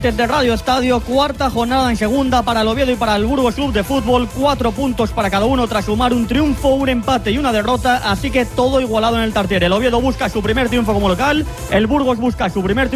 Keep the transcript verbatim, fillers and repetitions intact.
Desde Radio Estadio, cuarta jornada en segunda para el Oviedo y para el Burgos Club de Fútbol, cuatro puntos para cada uno tras sumar un triunfo, un empate y una derrota, así que todo igualado en el Tartiere. El Oviedo busca su primer triunfo como local, el Burgos busca su primer triunfo